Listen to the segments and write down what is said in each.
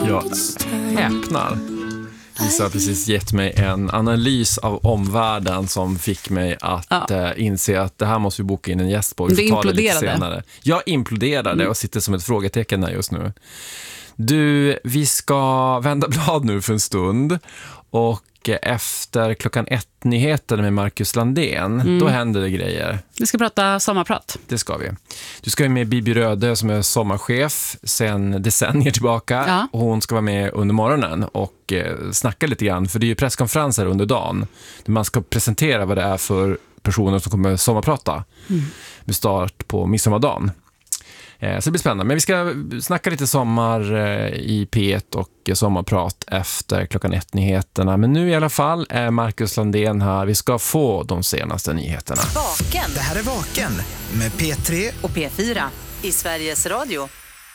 Jag häpnar. Lisa har precis gett mig en analys av omvärlden som fick mig att inse att det här måste vi boka in en gäst på. Vi får ta det lite senare. Jag imploderade och sitter som ett frågetecken här just nu. Du, vi ska vända blad nu för en stund och efter 1:00 med Marcus Landén, då händer det grejer. Vi ska prata sommarprat. Det ska vi. Du ska ju med Bibi Röde som är sommarchef sedan decennier tillbaka. Ja. Och hon ska vara med under morgonen och snacka lite grann. För det är ju presskonferenser under dagen. Där man ska presentera vad det är för personer som kommer sommarprata. Med start på midsommardagen. Så det blir spännande. Men vi ska snacka lite sommar i P1 och sommarprat efter 1:00. Men nu i alla fall är Marcus Landén här. Vi ska få de senaste nyheterna. Vaken. Det här är Vaken med P3 och P4 i Sveriges Radio.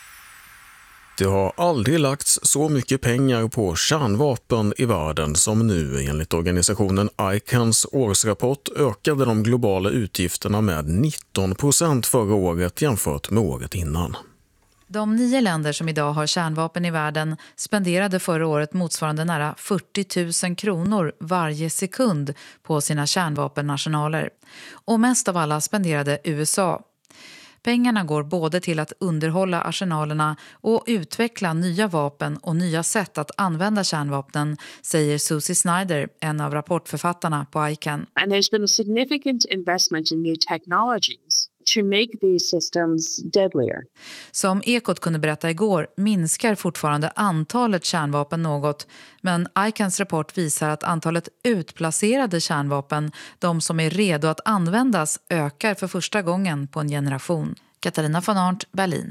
Det har aldrig lagts så mycket pengar på kärnvapen i världen som nu. Enligt organisationen ICANs årsrapport ökade de globala utgifterna med 19% förra året jämfört med året innan. De 9 länder som idag har kärnvapen i världen spenderade förra året motsvarande nära 40 000 kronor varje sekund på sina kärnvapennationaler. Och mest av alla spenderade USA. Pengarna går både till att underhålla arsenalerna och utveckla nya vapen och nya sätt att använda kärnvapnen, säger Susie Snyder, en av rapportförfattarna på ICAN. And there's been a significant investment in new technologies to make these systems deadlier. Som Ekot kunde berätta igår minskar fortfarande antalet kärnvapen något, men ICANs rapport visar att antalet utplacerade kärnvapen, de som är redo att användas, ökar för första gången på en generation. Katarina von Arndt, Berlin.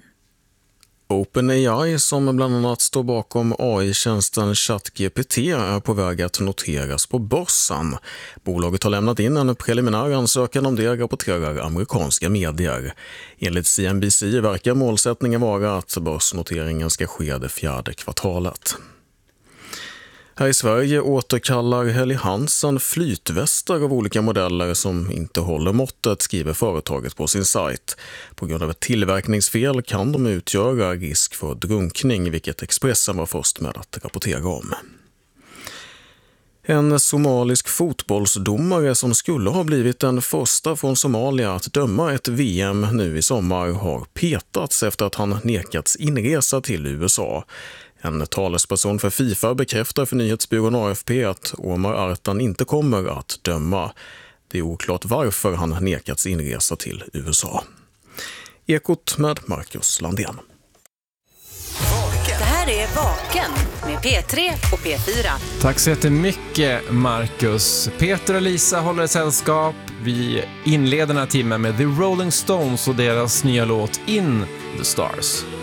OpenAI, som bland annat står bakom AI-tjänsten ChatGPT, är på väg att noteras på börsen. Bolaget har lämnat in en preliminär ansökan om det, rapporterar amerikanska medier. Enligt CNBC verkar målsättningen vara att börsnoteringen ska ske det 4:e kvartalet. Här i Sverige återkallar Helly Hansen flytvästar av olika modeller som inte håller måttet, skriver företaget på sin sajt. På grund av ett tillverkningsfel kan de utgöra risk för drunkning, vilket Expressen var först med att rapportera om. En somalisk fotbollsdomare som skulle ha blivit den första från Somalia att döma ett VM nu i sommar har petats efter att han nekats inresa till USA. En talesperson för FIFA bekräftar för nyhetsbyrån AFP att Omar Artan inte kommer att döma. Det är oklart varför han nekats inresa till USA. Ekot med Marcus Landén. Det här är Vaken med P3 och P4. Tack så jättemycket, Marcus. Peter och Lisa håller sällskap. Vi inleder den här timmen med The Rolling Stones och deras nya låt In the Stars.